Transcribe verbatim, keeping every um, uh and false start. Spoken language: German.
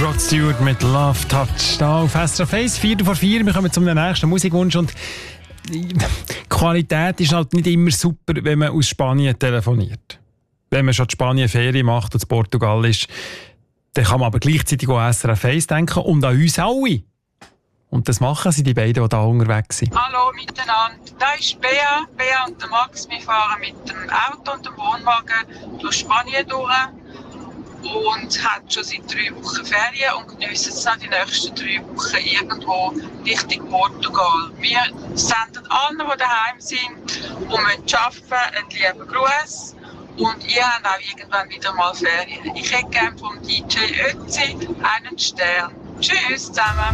Rod Stewart mit Love Touch. Da auf S R F eins, vier vor vier. Wir kommen zum nächsten Musikwunsch. Und die Qualität ist halt nicht immer super, wenn man aus Spanien telefoniert. Wenn man schon in Spanien Ferien macht und in Portugal ist, dann kann man aber gleichzeitig auch an S R F eins denken und an uns alle. Und das machen sie, die beiden, die da unterwegs sind. Hallo miteinander, da ist Bea. Bea und der Max, wir fahren mit dem Auto und dem Wohnwagen durch Spanien durch und haben schon seit drei Wochen Ferien und geniessen es noch die nächsten drei Wochen irgendwo Richtung Portugal. Wir senden allen, die daheim sind und müssen arbeiten, einen lieben Gruß. Und ihr habt auch irgendwann wieder mal Ferien. Ich hätte gerne vom D J Ötzi einen Stern. Tschüss zusammen.